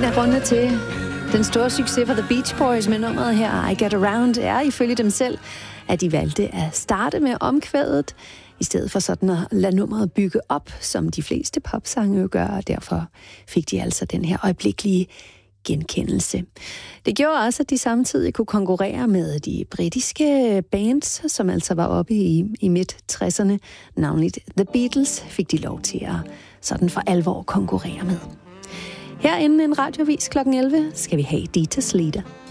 af grundene til den store succes for The Beach Boys med nummeret her, I Get Around, er ifølge dem selv, at de valgte at starte med omkvædet, i stedet for sådan at lade nummeret bygge op, som de fleste popsange jo gør, og derfor fik de altså den her øjeblikkelige genkendelse. Det gjorde også, at de samtidig kunne konkurrere med de britiske bands, som altså var oppe i midt-60'erne. Navnligt The Beatles fik de lov til at sådan for alvor konkurrere med. Her inden en radiovis kl. 11 skal vi have Dita Sleater.